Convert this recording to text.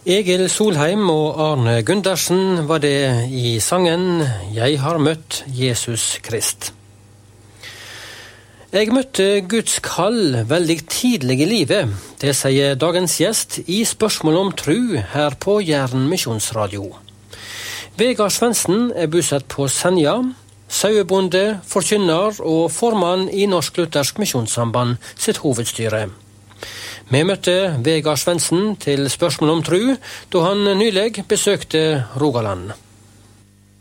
Egil Solheim og Arne Gundersen var det i sangen «Jeg har møtt Jesus Krist». Jeg møtte Guds kall veldig tidlig i livet, det sier dagens gjest i Spørsmål om tru her på Jæren Misjonsradio. Vegard Svendsen er bosatt på Senja, sauebonde, forkynner og formann i Norsk Luthersk Misjonssamband sitt hovedstyre. Vi møtte Vegard Svendsen til Spørsmål om tru, da han nylig besøkte Rogaland.